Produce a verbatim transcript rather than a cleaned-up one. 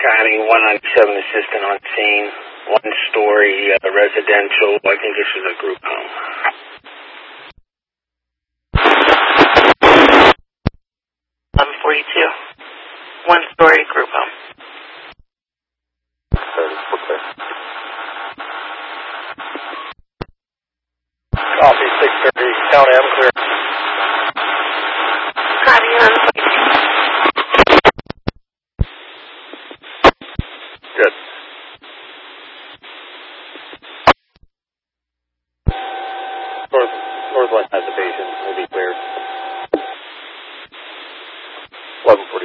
County, one ninety-seven assistant on scene, one story uh, residential. I think this is a group home. eleven forty-two, one story group home. Okay. Copy, six thirty, County, I'm clear. Copy, eleven forty-two. Good. North, northwest occupation will be clear. eleven forty.